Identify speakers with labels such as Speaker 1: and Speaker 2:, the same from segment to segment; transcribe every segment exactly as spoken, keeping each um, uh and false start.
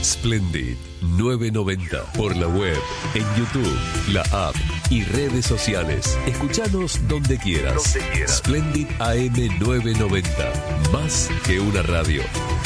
Speaker 1: Splendid novecientos noventa por la web, en YouTube, la app y redes sociales. Escuchanos donde quieras. Donde quieras. Splendid A M novecientos noventa, más que una radio.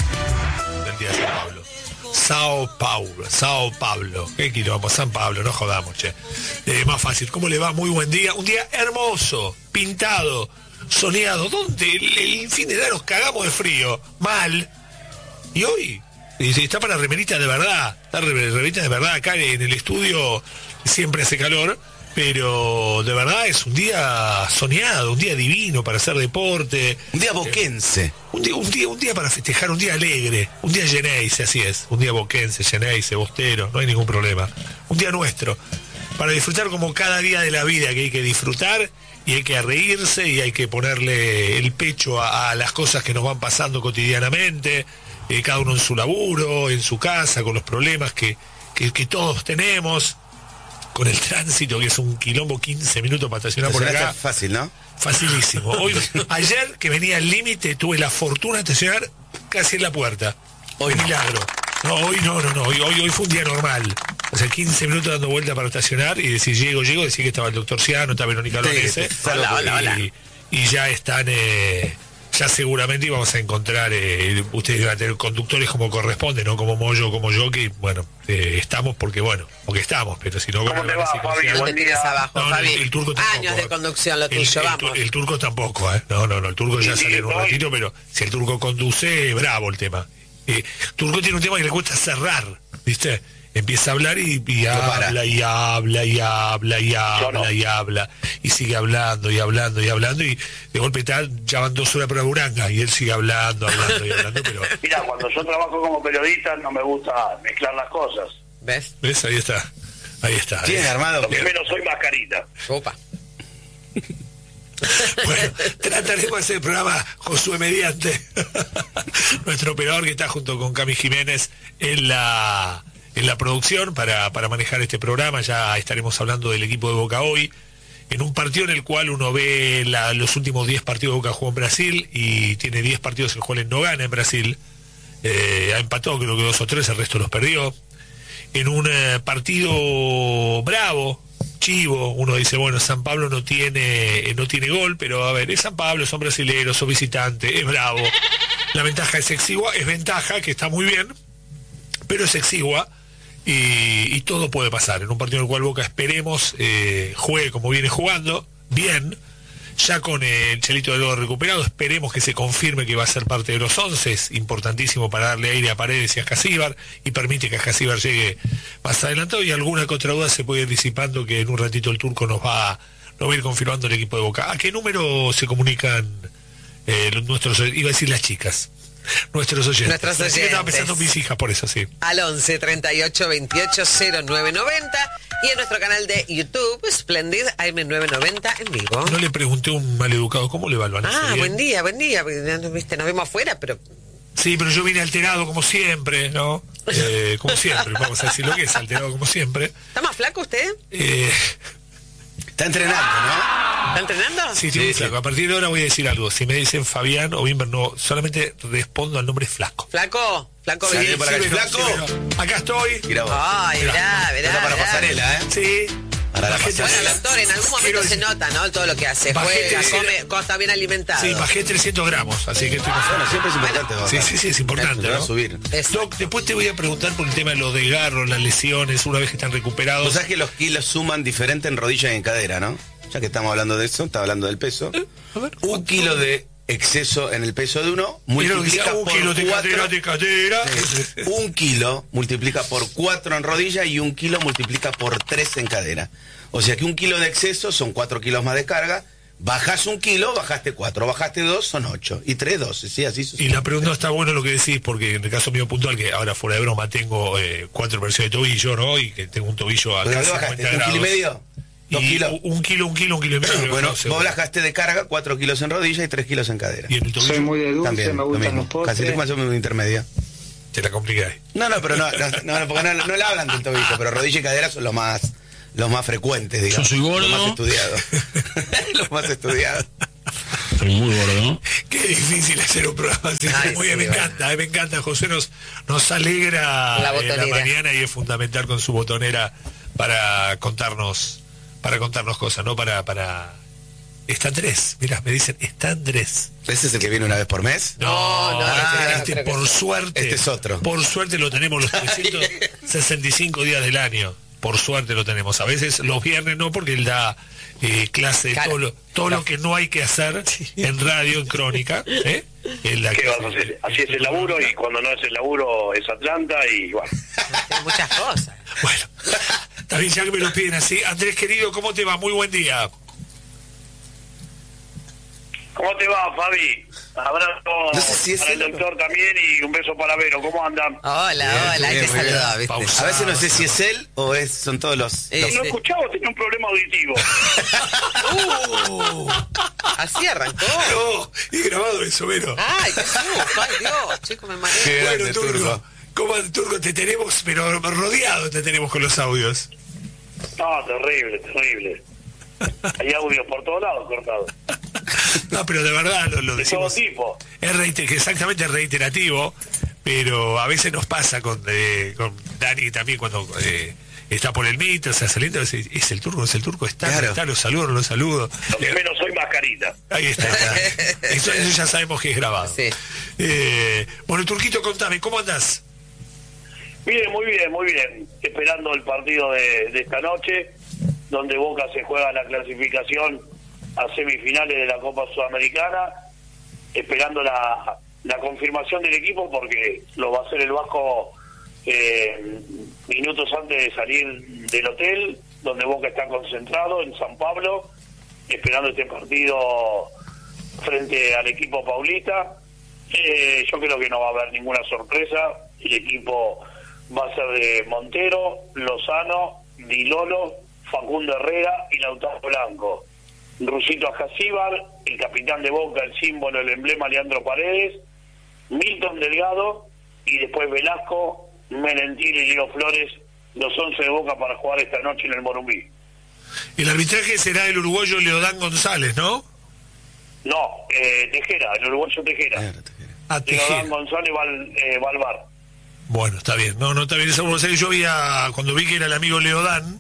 Speaker 2: Sao Paulo, Sao Paulo. ¿Qué quilombo? San Pablo, no jodamos, che. Eh, más fácil. ¿Cómo le va? Muy buen día. Un día hermoso, pintado, soleado. ¿Dónde? El, el fin de día nos cagamos de frío. Mal. Y hoy y está para remerita de verdad. Está remerita de verdad. Acá en el estudio siempre hace calor, pero de verdad es un día soñado, un día divino para hacer deporte.
Speaker 3: Un día boquense.
Speaker 2: Eh, un, día, un, día, un día para festejar, un día alegre. Un día Geneise, así es. Un día boquense, Geneise, bostero, no hay ningún problema. Un día nuestro. Para disfrutar como cada día de la vida, que hay que disfrutar y hay que reírse y hay que ponerle el pecho a, a las cosas que nos van pasando cotidianamente. Eh, cada uno en su laburo, en su casa, con los problemas que, que, que todos tenemos, con el tránsito, que es un quilombo, quince minutos para estacionar por acá.
Speaker 3: Fácil, ¿no?
Speaker 2: Facilísimo. Hoy, ayer, que venía al límite, tuve la fortuna de estacionar casi en la puerta. Hoy milagro. No, hoy no, no, no. Hoy, hoy, hoy fue un día normal. O sea, quince minutos dando vuelta para estacionar y decir, llego, llego, decir que estaba el doctor Ciano, estaba Verónica Lonese.
Speaker 3: Sí, hola, hola, hola.
Speaker 2: Y, y ya están... Eh, ya seguramente íbamos a encontrar, eh, ustedes van a tener conductores como corresponde, no como Moyo, como yo, que bueno, eh, estamos porque bueno, porque estamos, pero si no...
Speaker 4: ¿Cómo te va, Fabi?
Speaker 5: No te tires abajo,
Speaker 2: no,
Speaker 5: Fabi.
Speaker 2: El, el turco tampoco,
Speaker 5: años de conducción lo
Speaker 2: el,
Speaker 5: tuyo,
Speaker 2: el,
Speaker 5: vamos.
Speaker 2: El, el turco tampoco, ¿eh? No, no, no, el turco ya sale en un ratito, pero si el turco conduce, bravo el tema. Eh, turco tiene un tema que le cuesta cerrar, ¿viste? Empieza a hablar y, y habla, y habla, y habla, y habla, no. y habla, y sigue hablando, y hablando, y hablando, y de golpe tal, ya van dos horas para Buranga, y él sigue hablando, hablando, y hablando, pero...
Speaker 4: Mira, cuando yo trabajo como periodista no me gusta mezclar las cosas.
Speaker 5: ¿Ves?
Speaker 2: ¿Ves? Ahí está, ahí está.
Speaker 3: Tiene armado.
Speaker 4: Lo que menos soy mascarita.
Speaker 5: Opa.
Speaker 2: Bueno, trataremos de hacer el programa Josué mediante. Nuestro operador que está junto con Cami Jiménez en la... en la producción para, para manejar este programa. Ya estaremos hablando del equipo de Boca hoy, en un partido en el cual uno ve la, los últimos diez partidos de Boca jugó en Brasil y tiene diez partidos en los cuales no gana en Brasil. Eh, ha empatado creo que dos o tres, el resto los perdió. En un eh, partido bravo, chivo, uno dice, bueno, San Pablo no tiene, no tiene gol, pero a ver, es San Pablo, son brasileros, son visitantes, es bravo. La ventaja es exigua, es ventaja, que está muy bien, pero es exigua. Y, y todo puede pasar en un partido en el cual Boca esperemos eh, juegue como viene jugando bien, ya con el Chelito Delgado recuperado, esperemos que se confirme que va a ser parte de los once, es importantísimo para darle aire a Paredes y a Ascasíbar y permite que Ascasíbar llegue más adelantado, y alguna que otra duda se puede ir disipando, que en un ratito el turco nos va, nos va a ir confirmando el equipo de Boca. ¿A qué número se comunican eh, nuestros, iba a decir las chicas? Nuestros oyentes.
Speaker 5: Nuestros oyentes.
Speaker 2: Así estaba pensando en mis hijas, por eso sí.
Speaker 5: Al once, treinta y ocho, veintiocho, cero nueve noventa y en nuestro canal de YouTube, Splendid A M novecientos noventa en vivo.
Speaker 2: No le pregunté a un maleducado, ¿cómo le va, Albanese?
Speaker 5: Ah,
Speaker 2: ¿Bien?
Speaker 5: buen día, buen día. Viste, nos vemos afuera, pero...
Speaker 2: Sí, pero yo vine alterado como siempre, ¿no? Eh, como siempre, vamos a decir lo que es, alterado como siempre.
Speaker 5: ¿Está más flaco usted?
Speaker 2: Eh...
Speaker 3: Está entrenando, ¿no?
Speaker 5: ¿Está entrenando?
Speaker 2: Sí, sí, sí, flaco. A partir de ahora voy a decir algo. Si me dicen Fabián o Bimber, no, solamente respondo al nombre Flaco.
Speaker 5: ¿Flaco? ¿Flaco?
Speaker 3: Sí,
Speaker 5: Bien.
Speaker 3: por acá.
Speaker 2: Sí, pero-
Speaker 3: ¿Flaco?
Speaker 2: sí, pero acá estoy.
Speaker 3: Mira vos.
Speaker 5: Ay, verá, verá.
Speaker 3: Está para
Speaker 5: verá.
Speaker 3: pasarela, ¿eh?
Speaker 2: Sí.
Speaker 3: Para la
Speaker 2: Bajé
Speaker 3: pasarela.
Speaker 5: Bueno, doctor, en algún momento
Speaker 2: Quiero
Speaker 5: se
Speaker 2: decir-
Speaker 5: nota, ¿no? Todo lo que hace.
Speaker 2: Bajé
Speaker 5: Juega,
Speaker 2: tres-
Speaker 5: come, co- está bien alimentado.
Speaker 2: Sí, bajé trescientos gramos, así que estoy más
Speaker 3: Bueno, siempre es importante.
Speaker 2: Sí, sí, sí, es importante,
Speaker 3: Va a
Speaker 2: ¿no?
Speaker 3: subir.
Speaker 5: Eso.
Speaker 2: Doc, después te voy a preguntar por el tema de los desgarros, las lesiones, una vez que están recuperados.
Speaker 3: Vos sabés que los kilos suman diferente en rodilla y en cadera, ¿no? Ya que estamos hablando de eso, está hablando del peso.
Speaker 2: Eh, a ver,
Speaker 3: Un kilo de exceso en el peso de uno
Speaker 2: Pero
Speaker 3: multiplica
Speaker 2: un
Speaker 3: por
Speaker 2: kilo de cadera,
Speaker 3: cuatro.
Speaker 2: de cadera.
Speaker 3: Sí. Un kilo multiplica por cuatro en rodilla y un kilo multiplica por tres en cadera. O sea que un kilo de exceso son cuatro kilos más de carga. Bajás un kilo, bajaste cuatro. Bajaste dos, son ocho. Y tres, doce. Sí, así
Speaker 2: Y
Speaker 3: sucede.
Speaker 2: la pregunta está bueno lo que decís, porque en el caso mío puntual, que ahora fuera de broma tengo eh, cuatro versiones de tobillo, ¿no? Y que tengo un tobillo a
Speaker 3: ¿Pero
Speaker 2: casi
Speaker 3: qué bajaste?
Speaker 2: cincuenta
Speaker 3: ¿Un
Speaker 2: grados.
Speaker 3: kilo y medio? ¿Dos
Speaker 2: Y
Speaker 3: kilos?
Speaker 2: Un kilo, un kilo, un kilo y medio.
Speaker 3: Bueno,
Speaker 2: no sé,
Speaker 3: vos bajaste de carga cuatro kilos en rodilla y tres kilos en cadera.
Speaker 2: Y en el tobillo
Speaker 6: Soy muy de dulce,
Speaker 3: También,
Speaker 6: me
Speaker 3: lo
Speaker 6: gustan
Speaker 3: mismo.
Speaker 6: los postres.
Speaker 3: Casi más o menos intermedia.
Speaker 2: te la compliqué ahí.
Speaker 3: No, no, pero no, no, no, no, porque no, no le hablan del tobillo, pero rodilla y cadera son los más, los más frecuentes, digamos.
Speaker 7: Yo soy gordo.
Speaker 3: Los más estudiados. Los más estudiados.
Speaker 6: Soy muy gordo.
Speaker 2: Qué difícil hacer un programa así.
Speaker 5: Ay,
Speaker 2: Muy bien,
Speaker 5: sí,
Speaker 2: me
Speaker 5: bueno.
Speaker 2: encanta, eh, me encanta. José nos, nos alegra
Speaker 5: La
Speaker 2: en la
Speaker 5: botonera.
Speaker 2: mañana y es fundamental con su botonera para contarnos, para contarnos cosas, ¿no? Para, para. Está Andrés, mirá, me dicen, está Andrés.
Speaker 3: ¿Ese es el que viene una vez por mes?
Speaker 5: No, no,
Speaker 2: este,
Speaker 5: no,
Speaker 2: este,
Speaker 5: creo que
Speaker 2: por
Speaker 5: sí.
Speaker 2: suerte.
Speaker 3: Este es otro.
Speaker 2: Por suerte lo tenemos los trescientos sesenta y cinco días del año. Por suerte lo tenemos. A veces los viernes no, porque él da eh, clase de
Speaker 5: Claro.
Speaker 2: todo, lo, todo lo que no hay que hacer en radio, en crónica. ¿eh? Él da
Speaker 4: ¿Qué vas a
Speaker 2: clase-
Speaker 4: hacer? Así es el laburo y cuando no es el laburo es Atlanta y bueno.
Speaker 5: Hay muchas cosas.
Speaker 2: Bueno, también ya que me lo piden así. Andrés, querido, ¿cómo te va? Muy buen día.
Speaker 4: ¿Cómo te va, Fabi? Abrazo
Speaker 3: No sé si es
Speaker 4: para el
Speaker 3: él o no.
Speaker 4: doctor también y un beso para Vero. ¿Cómo andan?
Speaker 5: Hola,
Speaker 3: Bien,
Speaker 5: hola, hay
Speaker 3: bien,
Speaker 5: que
Speaker 3: muy bien.
Speaker 5: saludar, ¿viste?
Speaker 2: Pausa.
Speaker 3: A veces no sé si es él o es, son todos los...
Speaker 5: Eh,
Speaker 3: los-
Speaker 4: No
Speaker 5: sí.
Speaker 4: escuchaba, tenía un problema auditivo.
Speaker 2: Uh,
Speaker 5: Así arrancó.
Speaker 2: no, y grabado eso, Vero.
Speaker 5: Ay, qué susto, ay Dios, chico, me mareé.
Speaker 3: Qué
Speaker 2: Bueno,
Speaker 3: grande,
Speaker 2: Turco,
Speaker 3: Turco.
Speaker 2: ¿cómo, Turco, te tenemos, pero rodeado te tenemos con los audios?
Speaker 4: No, terrible, terrible. Hay audios por todos lados cortados.
Speaker 2: No, pero de verdad lo, lo
Speaker 4: De todo
Speaker 2: decimos.
Speaker 4: tipo.
Speaker 2: Es reiter- que exactamente reiterativo, pero a veces nos pasa con, eh, con Dani también cuando eh, está por el mito, o sea, saliendo, es, es el turco, es el turco, está,
Speaker 3: Claro.
Speaker 2: está, lo saludo, lo saludo.
Speaker 4: Lo que menos soy mascarita.
Speaker 2: Ahí está. Eso, eso ya sabemos que es grabado.
Speaker 5: Sí.
Speaker 2: Eh, bueno, Turquito, contame, ¿cómo andás?
Speaker 4: Bien, muy bien, muy bien. Esperando el partido de, de esta noche, donde Boca se juega la clasificación a semifinales de la Copa Sudamericana, esperando la, la confirmación del equipo porque lo va a hacer el Vasco eh, minutos antes de salir del hotel, donde Boca está concentrado en San Pablo, esperando este partido frente al equipo paulista. Eh, yo creo que no va a haber ninguna sorpresa. El equipo va a ser de Montero, Lozano, Di Lolo, Facundo Herrera y Lautaro Blanco. Rusito Ajacíbar, el capitán de Boca, el símbolo, el emblema, Leandro Paredes, Milton Delgado y después Velasco, Melentil y Leo Flores, los once de Boca para jugar esta noche en el Morumbí.
Speaker 2: El arbitraje será el uruguayo Leodán González, ¿no?
Speaker 4: No, eh, Tejera, el uruguayo Tejera.
Speaker 3: Claro, te quiero.
Speaker 2: A
Speaker 4: Leodán
Speaker 2: Tejera.
Speaker 4: González va al, eh, va al bar.
Speaker 2: Bueno, está bien. No, no está bien. Eso, yo vi a- cuando vi que era el amigo Leodán,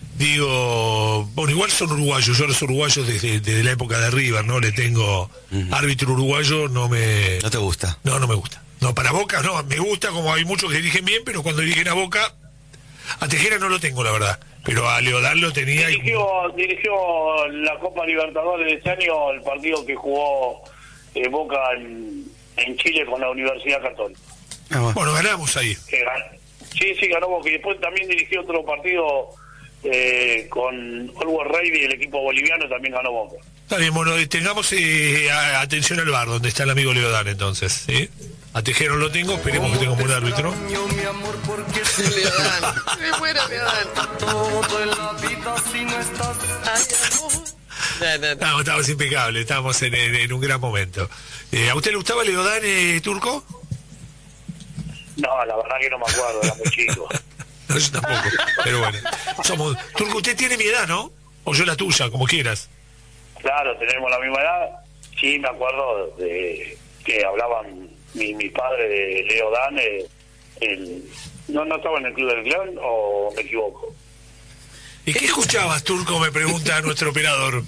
Speaker 2: digo, bueno, igual son uruguayos, yo los uruguayos desde, desde la época de River, ¿no? Le tengo árbitro uruguayo, no me...
Speaker 3: ¿No te gusta?
Speaker 2: No, no me gusta. No, para Boca no, me gusta, como hay muchos que dirigen bien, pero cuando dirigen a Boca, a Tejera no lo tengo, la verdad. Pero a Leodán lo tenía y...
Speaker 4: Dirigió, dirigió la Copa Libertadores de este año, el partido que jugó eh, Boca en, en Chile con la Universidad Católica.
Speaker 3: Ah, bueno.
Speaker 2: Bueno, ganamos ahí.
Speaker 4: Que gan- sí, sí, ganó Boca. Y después también dirigió otro partido eh, con Always Ready y el equipo boliviano, también ganó Boca.
Speaker 2: Está bien, bueno, eh, tengamos eh, a- atención al bar, donde está el amigo Leodán, entonces, ¿sí? A Tejera no lo tengo, esperemos que tenga un buen árbitro.
Speaker 5: Leodán. Me muero, Leodán. Ay, amor. No, no, no.
Speaker 2: Estamos, estamos impecables, estamos en, en- en un gran momento. Eh, ¿A usted le gustaba Leodán, eh, Turco?
Speaker 4: No, la verdad que no me acuerdo, era muy chico.
Speaker 2: No, yo tampoco, pero bueno. Somos... Turco, usted tiene mi edad, ¿no? O yo la tuya, como quieras.
Speaker 4: Claro, tenemos la misma edad. Sí, me acuerdo de que hablaban mi, mi padre de Leo Dan. Eh, el- ¿no, ¿No estaba en el Club del Clan o me equivoco?
Speaker 2: ¿Y qué escuchabas, Turco? Me pregunta nuestro operador.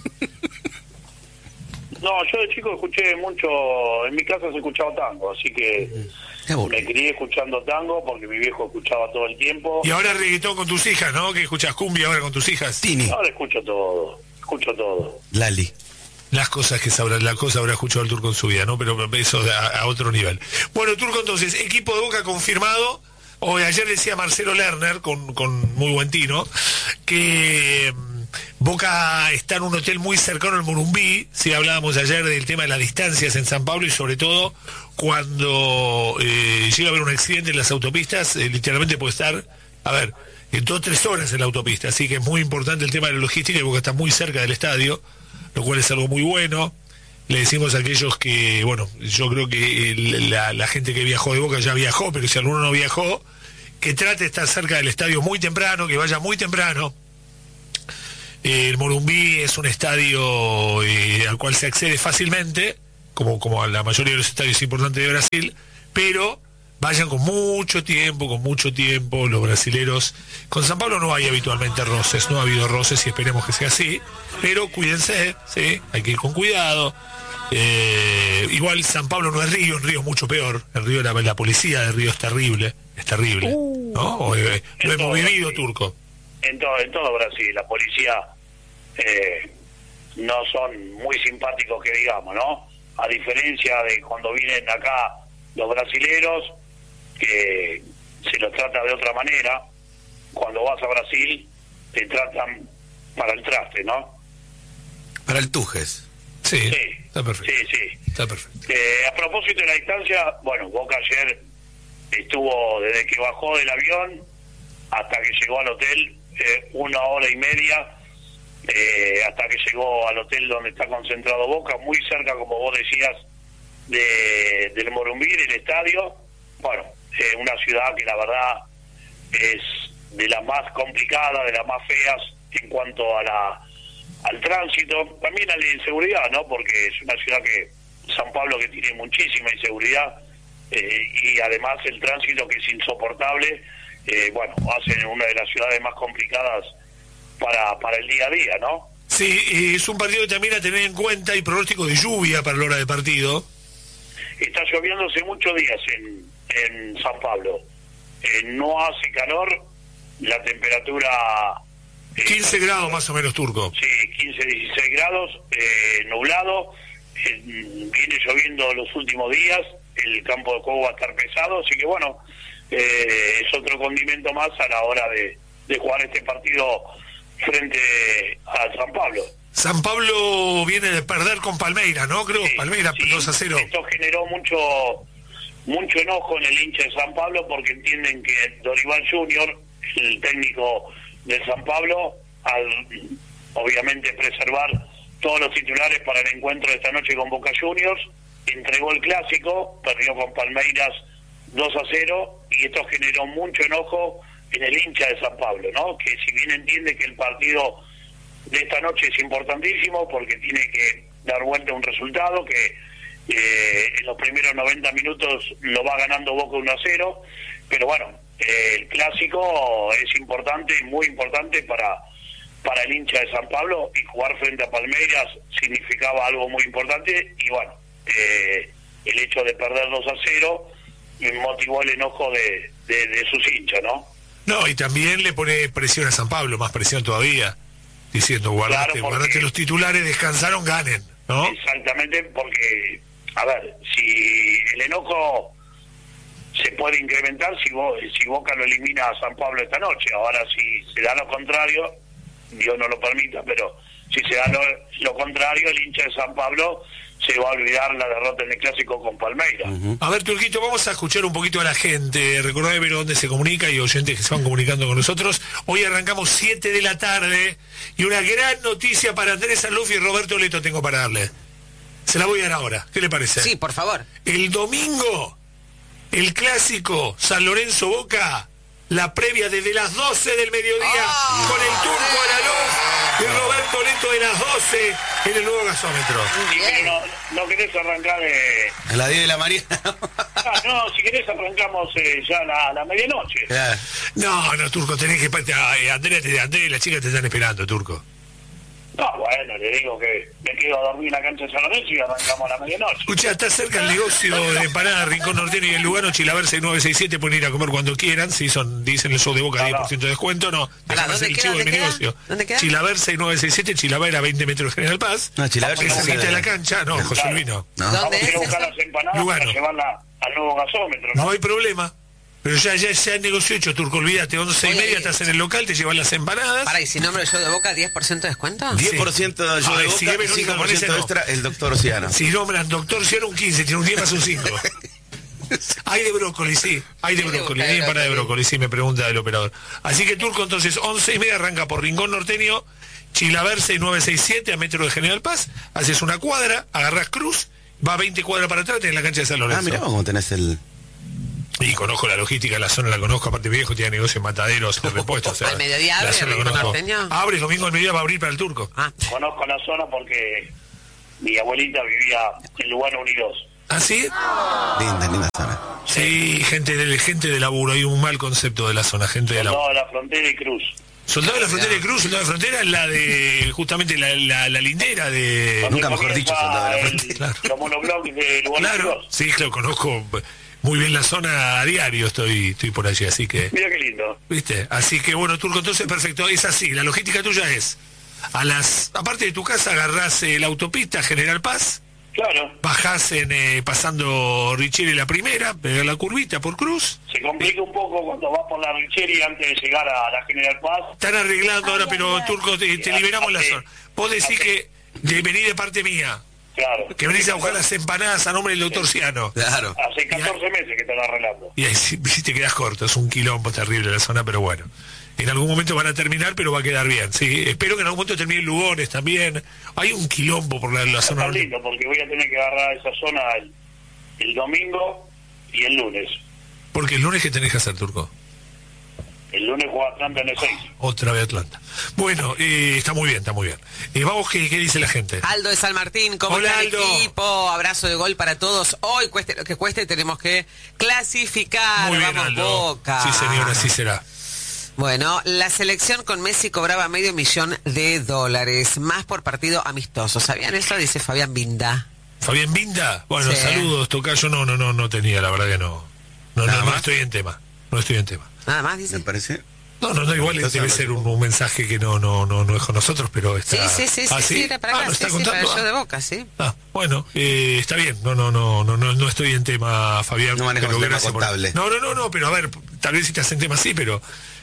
Speaker 4: No, yo de chico escuché mucho, en mi casa se escuchaba tango, así que
Speaker 3: Qué aburrido.
Speaker 4: me crié escuchando tango porque mi viejo escuchaba todo el tiempo.
Speaker 2: Y ahora reggaetón con tus hijas, ¿no? Que escuchas cumbia ahora con tus hijas.
Speaker 3: Tini,
Speaker 4: Ahora escucho todo, escucho todo.
Speaker 3: Lali.
Speaker 2: Las cosas que sabrá, la cosa habrá escuchado el Turco en su vida, ¿no? Pero eso a, a otro nivel. Bueno, Turco, entonces, equipo de Boca confirmado. Hoy, ayer decía Marcelo Lerner, con, con muy buen tino, que mm, Boca está en un hotel muy cercano al Morumbí. Sí, hablábamos ayer del tema de las distancias en San Pablo y sobre todo cuando eh, llega a haber un accidente en las autopistas, eh, literalmente puede estar, a ver, en dos o tres horas en la autopista. Así que es muy importante el tema de la logística y Boca está muy cerca del estadio, lo cual es algo muy bueno. Le decimos a aquellos que, bueno, yo creo que el- la, la gente que viajó de Boca ya viajó, pero si alguno no viajó, que trate de estar cerca del estadio muy temprano, que vaya muy temprano. Eh, el Morumbi es un estadio eh, al cual se accede fácilmente, como, como a la mayoría de los estadios importantes de Brasil, pero vayan con mucho tiempo, con mucho tiempo, los brasileros. Con San Pablo no hay habitualmente roces, no ha habido roces y esperemos que sea así, pero cuídense, ¿sí? Hay que ir con cuidado. Eh, igual San Pablo no es Río, en Río es mucho peor. En Río la, la policía de Río es terrible, es terrible, uh, ¿no? O, eh, lo hemos vivido,
Speaker 4: Brasil.
Speaker 2: Turco.
Speaker 4: En todo, en todo Brasil, la policía eh, no son muy simpáticos que digamos, ¿no? A diferencia de cuando vienen acá los brasileros, que se los trata de otra manera. Cuando vas a Brasil te tratan para el traste, ¿no?
Speaker 3: Para el Tujes.
Speaker 2: Sí,
Speaker 4: sí,
Speaker 2: está perfecto.
Speaker 4: Sí, sí.
Speaker 2: Está perfecto.
Speaker 4: Eh, a propósito de la distancia, bueno, Boca ayer estuvo desde que bajó del avión hasta que llegó al hotel, eh, una hora y media, eh, hasta que llegó al hotel donde está concentrado Boca, muy cerca, como vos decías, de, del Morumbi, del estadio. Bueno, eh, una ciudad que la verdad es de las más complicadas, de las más feas en cuanto a la al tránsito, también a la inseguridad, ¿no? Porque es una ciudad que, San Pablo, que tiene muchísima inseguridad, eh, y además el tránsito que es insoportable, eh, bueno, hacen una de las ciudades más complicadas para, para el día a día, ¿no?
Speaker 2: Sí, es un partido que también a tener en cuenta, hay pronóstico de lluvia para la hora de partido.
Speaker 4: Está lloviendo hace muchos días en, en San Pablo. Eh, no hace calor, la temperatura... Eh,
Speaker 2: quince grados más o menos, Turco.
Speaker 4: Sí, quince, dieciséis grados, eh, nublado, eh, viene lloviendo los últimos días, el campo de juego va a estar pesado, así que bueno, eh, es otro condimento más a la hora de, de jugar este partido frente a San Pablo.
Speaker 2: San Pablo viene de perder con Palmeiras, ¿no? Creo,
Speaker 4: Sí,
Speaker 2: Palmeiras
Speaker 4: sí,
Speaker 2: dos a cero.
Speaker 4: Esto generó mucho mucho enojo en el hincha de San Pablo porque entienden que Dorival junior, el técnico del San Pablo, al obviamente preservar todos los titulares para el encuentro de esta noche con Boca Juniors, entregó el clásico, perdió con Palmeiras dos a cero, y esto generó mucho enojo en el hincha de San Pablo, ¿no? Que si bien entiende que el partido de esta noche es importantísimo porque tiene que dar vuelta a un resultado que eh, en los primeros noventa minutos lo va ganando Boca uno a cero, pero bueno, eh, el clásico es importante, muy importante para para el hincha de San Pablo, y jugar frente a Palmeiras significaba algo muy importante, y bueno, eh, el hecho de perder dos a cero motivó el enojo de, de, de sus hinchas, ¿no?
Speaker 2: No, y también le pone presión a San Pablo, más presión todavía, diciendo, guardate,
Speaker 4: Claro, porque-
Speaker 2: guardate los titulares, descansaron, ganen, ¿no?
Speaker 4: Exactamente, porque, a ver, si el enojo se puede incrementar si, Bo- si Boca lo elimina a San Pablo esta noche. Ahora, si se da lo contrario, Dios no lo permita, pero si se da lo, lo contrario, el hincha de San Pablo se va a olvidar la derrota en el clásico con Palmeiras.
Speaker 2: A ver, Turquito, vamos a escuchar un poquito a la gente. Recordad ver dónde se comunica y oyentes que se van comunicando con nosotros. Hoy arrancamos siete de la tarde y una gran noticia para Andrés Sanluf y Roberto Leto tengo para darle. Se la voy a dar ahora. ¿Qué le parece?
Speaker 5: Sí, por favor.
Speaker 2: El domingo, el clásico San Lorenzo Boca, la previa desde las doce del mediodía,
Speaker 5: ¡Oh!
Speaker 2: con el Turco a la luz y Roberto Leto de las doce en el nuevo gasómetro.
Speaker 4: Sí, pero no, no querés arrancar... Eh...
Speaker 3: A las diez de la mañana.
Speaker 4: Ah, no, si querés arrancamos eh, ya a la, a la medianoche.
Speaker 3: Claro.
Speaker 2: No, no, Turco, tenés que... Ay, Andrea, te- Andrea y la chica te están esperando, Turco.
Speaker 4: No, bueno, le digo que me quedo a dormir en la cancha de San Lorenzo y arrancamos a la medianoche.
Speaker 2: Escucha, está cerca el negocio de empanada Rincón Norteño y el Lugano, Chilaver seis nueve seis siete, pueden ir a comer cuando quieran, si son, dicen el show de Boca,
Speaker 4: No,
Speaker 2: diez
Speaker 4: no.
Speaker 2: por ciento de descuento, no,
Speaker 5: Pará,
Speaker 2: déjame hacer
Speaker 5: ¿dónde
Speaker 2: el
Speaker 5: queda,
Speaker 2: chivo de mi
Speaker 5: dónde queda?
Speaker 2: negocio.
Speaker 5: ¿Dónde queda?
Speaker 2: Chilaver seis nueve seis siete, Chilaver a veinte metros de General Paz.
Speaker 3: No, Chilaver
Speaker 2: Es
Speaker 3: no
Speaker 2: cerquita
Speaker 3: se
Speaker 2: de la
Speaker 3: puede.
Speaker 2: cancha, no, José Luis no.
Speaker 3: No.
Speaker 4: Vamos
Speaker 5: ¿Dónde
Speaker 4: a ir a
Speaker 5: es
Speaker 4: buscar
Speaker 5: eso?
Speaker 4: las empanadas
Speaker 2: Lugano.
Speaker 4: para llevarla al nuevo gasómetro, ¿no?
Speaker 2: No hay problema. Pero ya, ya, ya el negocio hecho, Turco, olvídate, once y
Speaker 5: Voy a
Speaker 2: media
Speaker 5: ir.
Speaker 2: estás en el local, te llevan las empanadas.
Speaker 5: Para, y si nombro yo de Boca, diez por ciento de descuento.
Speaker 3: diez por ciento yo
Speaker 2: Ay,
Speaker 3: de
Speaker 2: si
Speaker 3: Boca,
Speaker 2: debe lo único
Speaker 3: cinco por
Speaker 2: que
Speaker 3: ciento
Speaker 2: no.
Speaker 3: extra el doctor Oceano.
Speaker 2: Si nombran doctor, si era un quince, tiene un diez más un cinco. Hay de brócoli, sí. Hay de
Speaker 5: Sí, de
Speaker 2: brócoli.
Speaker 5: Boca,
Speaker 2: Hay
Speaker 5: de
Speaker 2: empanada de
Speaker 5: brócoli.
Speaker 2: brócoli, sí, me pregunta el operador. Así que Turco, entonces, once y media arranca por Rincón Norteño, Chilaver seis nueve seis siete a metro de General Paz, haces una cuadra, agarrás cruz, va veinte cuadras para atrás, tenés la cancha de San Lorenzo.
Speaker 3: Ah, mirá cómo tenés el...
Speaker 2: Y conozco la logística de la zona, la conozco, aparte mi viejo tiene negocio en Mataderos de repuestos. O sea,
Speaker 5: ¿Al mediodía abre
Speaker 2: la
Speaker 5: el Rincón Norteño?
Speaker 2: Abre, el domingo al mediodía va a abrir para el Turco.
Speaker 5: Ah.
Speaker 4: Conozco la zona porque mi abuelita vivía en Lugano Unidos.
Speaker 2: ¿Ah, sí?
Speaker 3: Linda, linda zona.
Speaker 2: Sí, gente de, gente de laburo, hay un mal concepto de la zona, gente de laburo.
Speaker 4: Soldado de la Frontera y Cruz.
Speaker 2: Soldado de la Frontera de Cruz, Soldado de la Frontera es la de, justamente la, la, la lindera de...
Speaker 4: Donde
Speaker 3: Nunca mejor dicho,
Speaker 4: comienza
Speaker 3: Soldado de la
Speaker 4: el-
Speaker 3: Frontera.
Speaker 2: Claro.
Speaker 4: Los monoblocks de Lugano
Speaker 2: Claro,
Speaker 4: Unidos.
Speaker 2: sí, claro, conozco muy bien la zona a diario, estoy, estoy por allí, así que...
Speaker 4: Mira qué lindo.
Speaker 2: ¿Viste? Así que bueno, Turco, entonces perfecto, es así, la logística tuya es, a las, aparte de tu casa, agarrás eh, la autopista General Paz,
Speaker 4: Claro.
Speaker 2: bajás en, eh, pasando Richeri la primera, pegás la curvita por Cruz,
Speaker 4: Se complica un poco cuando vas por la Richeri antes de llegar a la General Paz.
Speaker 2: están arreglando ahora, pero Turco, te, te liberamos la zona. Vos decís que de, vení de parte mía,
Speaker 4: Claro.
Speaker 2: que venís a buscar las empanadas a nombre del doctor Ciano.
Speaker 3: Claro.
Speaker 4: Hace catorce meses que están arreglando.
Speaker 2: Y ahí sí, sí te quedas corto, es un quilombo terrible la zona, pero bueno. En algún momento van a terminar, pero va a quedar bien. Sí, espero que en algún momento terminen Lugones también. Hay un quilombo por la, la zona
Speaker 4: Está
Speaker 2: norte.
Speaker 4: lindo porque voy a tener que agarrar esa zona el, el domingo y el lunes.
Speaker 2: Porque el lunes, ¿qué tenés que hacer, Turco?
Speaker 4: El lunes juega Atlanta en el seis.
Speaker 2: Otra vez Atlanta. Bueno, eh, está muy bien, está muy bien. Eh, vamos, ¿qué, ¿qué dice la gente?
Speaker 5: Aldo de San Martín, ¿cómo
Speaker 2: Hola,
Speaker 5: está el
Speaker 2: Aldo.
Speaker 5: equipo? Abrazo de gol para todos. Hoy, cueste lo que cueste, tenemos que clasificar.
Speaker 2: Muy bien,
Speaker 5: Vamos,
Speaker 2: Aldo.
Speaker 5: Boca.
Speaker 2: Sí, señora, así será.
Speaker 5: Bueno, la selección con Messi cobraba medio millón de dólares, más por partido amistoso. ¿Sabían eso? Dice Fabián Binda.
Speaker 2: Fabián Binda, bueno,
Speaker 5: Sí.
Speaker 2: saludos, tocayo, no, no, no, no tenía, la verdad que no. No,
Speaker 3: Nada
Speaker 2: no, no
Speaker 3: más.
Speaker 2: estoy en tema, no estoy en tema.
Speaker 5: Nada más,
Speaker 3: Me
Speaker 5: dice.
Speaker 3: parece.
Speaker 2: No, no, no, igual
Speaker 3: Entonces,
Speaker 2: debe
Speaker 3: me
Speaker 2: ser
Speaker 3: parece
Speaker 2: un, un mensaje que no, no, no, no es con nosotros, pero
Speaker 5: Sí,
Speaker 2: está...
Speaker 5: sí, sí, sí,
Speaker 2: ¿Ah,
Speaker 5: sí, era para
Speaker 2: Ah,
Speaker 5: acá,
Speaker 2: ¿lo
Speaker 5: sí,
Speaker 2: está
Speaker 5: sí, para
Speaker 2: contando?
Speaker 5: el show
Speaker 2: Ah.
Speaker 5: de Boca, sí.
Speaker 2: Ah, bueno, eh, está bien, no, no, no, no, no, no estoy en tema, Fabián.
Speaker 3: No manejamos
Speaker 2: pero
Speaker 3: el tema
Speaker 2: gracias por-
Speaker 3: contable.
Speaker 2: No, no, no, no, pero a ver, tal vez si estás en tema sí, pero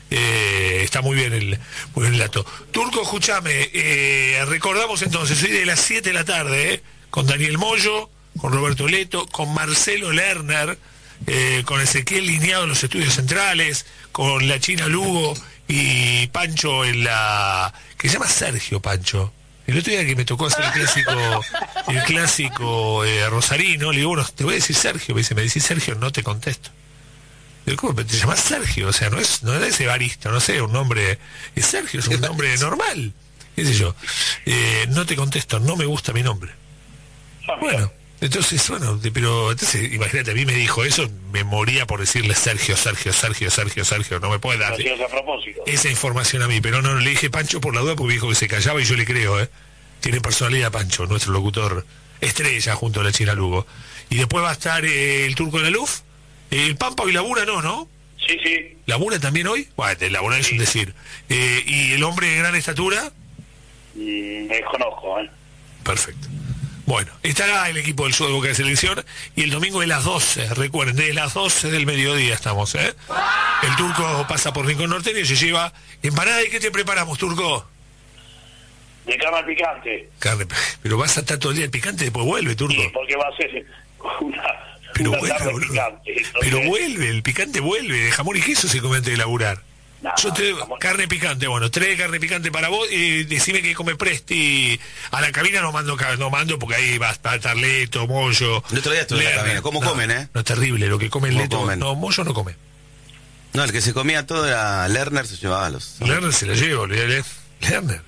Speaker 2: eh, está muy bien el, muy bien el dato. Turco, escúchame, eh, recordamos entonces, hoy de las siete de la tarde, eh, con Daniel Moyo, con Roberto Leto, con Marcelo Lerner, eh, con Ezequiel Lineado en los estudios centrales, con la China Lugo y Pancho en la... que se llama Sergio Pancho. El otro día que me tocó hacer el clásico, el clásico eh, rosarino, le digo, bueno, te voy a decir Sergio, me dice, me decís Sergio, no te contesto. Digo, ¿cómo te llamas Sergio? O sea, no es, no es Evaristo, no sé, un nombre, es Sergio, es un nombre normal, qué sé yo. Eh, no te contesto, no me gusta mi nombre.
Speaker 4: Ah, mira.
Speaker 2: Bueno, entonces, bueno, de- pero entonces, imagínate, a mí me dijo eso, me moría por decirle Sergio, Sergio, Sergio, Sergio, Sergio, no me puede dar
Speaker 4: Lo hacías a propósito.
Speaker 2: esa información a mí, pero no, le dije Pancho por la duda porque me dijo que se callaba y yo le creo, ¿eh? Tiene personalidad Pancho, nuestro locutor estrella junto a la China Lugo. Y después va a estar eh, el Turco de la Luz, el Pampa y Labura no, ¿no?
Speaker 4: Sí, sí.
Speaker 2: ¿Labura también hoy? Bueno, el Labura es un decir. Eh, ¿Y el hombre de gran estatura?
Speaker 4: Mm, desconozco, ¿eh?
Speaker 2: Perfecto. Bueno, estará el equipo del Show de Boca de Selección y el domingo de las doce, recuerden, de las doce del mediodía estamos, ¿eh? El Turco pasa por Rincón Norteño y se lleva empanada. ¿Y qué te preparamos, Turco?
Speaker 4: De cama picante.
Speaker 2: Carne, pero vas a estar todo el día el picante y después vuelve, Turco.
Speaker 4: Sí, porque va a ser una,
Speaker 2: Pero
Speaker 4: una
Speaker 2: vuelve,
Speaker 4: tarde
Speaker 2: boludo.
Speaker 4: picante. Entonces,
Speaker 2: Pero vuelve, el picante vuelve, de jamón y queso se come antes de laburar.
Speaker 4: No,
Speaker 2: Yo te
Speaker 4: jamón-
Speaker 2: carne picante, bueno, tres carne picante para vos y decime que come Presti. A la cabina no mando ca- no mando porque ahí va a estar Tarleto, Mollo.
Speaker 3: El otro día estuve en la
Speaker 2: Lerner.
Speaker 3: cabina. ¿Cómo
Speaker 2: No,
Speaker 3: comen, eh?
Speaker 2: No es terrible lo que come el
Speaker 3: ¿Cómo
Speaker 2: Leto.
Speaker 3: comen?
Speaker 2: No, Mollo no come.
Speaker 3: No, el que se comía todo era Lerner, se llevaba los.
Speaker 2: Lerner se la lleva, le- le- Lerner.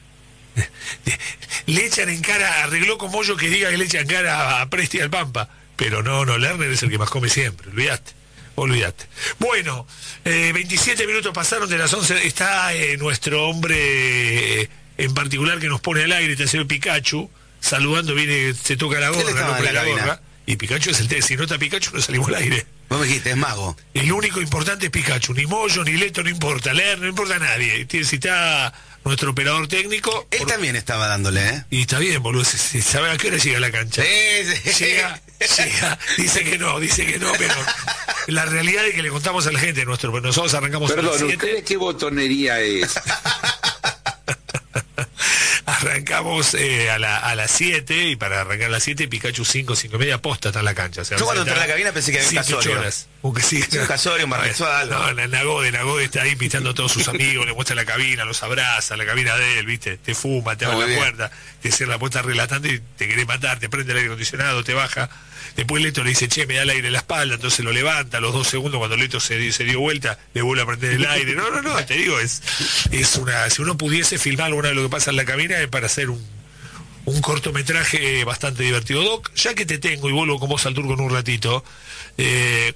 Speaker 2: Le echan en cara, arregló con Mollo que diga que le echan en cara a Presti y al Pampa. Pero no, no, Lerner es el que más come siempre, olvidaste. Olvídate. Bueno, eh, veintisiete minutos pasaron de las once. Está eh, nuestro hombre eh, en particular que nos pone al aire, te hace el Pikachu, saludando, viene, se toca la
Speaker 3: ¿Quién
Speaker 2: gorra,
Speaker 3: estaba
Speaker 2: no
Speaker 3: en
Speaker 2: pone
Speaker 3: la
Speaker 2: la
Speaker 3: cabina?
Speaker 2: gorra. Y Pikachu es el té. Si no está Pikachu, no salimos al aire.
Speaker 3: Vos me dijiste, es mago.
Speaker 2: El único importante es Pikachu. Ni Mollo, ni Leto, no importa. Leer, no importa a nadie. Tiene- Si está nuestro operador técnico.
Speaker 3: Él
Speaker 2: por-
Speaker 3: también estaba dándole, ¿eh?
Speaker 2: Y está bien, boludo. si- si ¿Sabe a qué hora llega a la cancha?
Speaker 3: Sí, sí.
Speaker 2: Llega, llega, dice que no, dice que no, pero la realidad es que le contamos a la gente, nuestro, nosotros arrancamos a las
Speaker 6: Perdón,
Speaker 2: siete.
Speaker 6: ¿usted qué botonería es?
Speaker 2: Arran- arrancamos eh, a, la, a las siete, y para arrancar a las siete, Pikachu cinco, cinco y media, posta está en la cancha. O sea,
Speaker 3: yo cuando entré a la cabina pensé que había un Casorio.
Speaker 2: Horas. Aunque sí,
Speaker 3: sí, un Casorio, un Marquesal.
Speaker 2: No, no, Nagode, Nagode está ahí pintando a todos sus amigos, le muestra la cabina, los abraza, la cabina de él, ¿viste? Te fuma, te abre la bien. puerta, te cierra la puerta relatando y te querés matar, te prende el aire acondicionado, te baja. Después Leto le dice, che, me da el aire en la espalda, entonces lo levanta, a los dos segundos cuando Leto se, se dio vuelta, le vuelve a prender el aire. No, no, no, te digo, es, es una, si uno pudiese filmar alguna de lo que pasa en la cabina es para hacer un, un cortometraje bastante divertido. Doc, ya que te tengo y vuelvo con vos al turco en un ratito, eh,